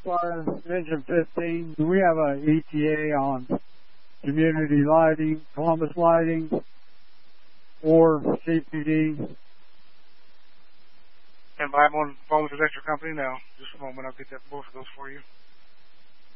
Fire Engine 15. Do we have a ETA on community lighting, Columbus lighting, or CPD? And I'm on the phone with the electric company now. Just a moment, I'll get both of those for you.